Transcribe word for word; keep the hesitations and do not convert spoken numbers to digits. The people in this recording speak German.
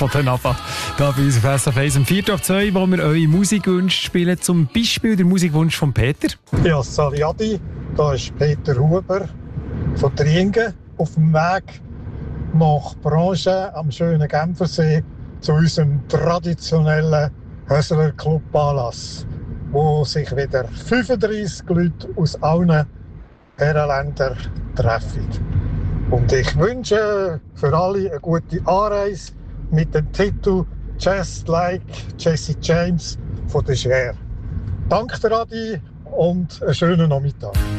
von den ABBA. Da bei uns auf S R F eins um vier auf zwei, wo wir eure Musikwünsche spielen. Zum Beispiel der Musikwunsch von Peter. Ja, Sali Adi, da ist Peter Huber von Triengen auf dem Weg nach Branche am schönen Genfersee zu unserem traditionellen Hösler Club Anlass, wo sich wieder fünfunddreissig Leute aus allen Herrenländern treffen. Und ich wünsche für alle eine gute Anreise mit dem Titel Just Like Jesse James von der Cher. Danke, Adi, und einen schönen Nachmittag.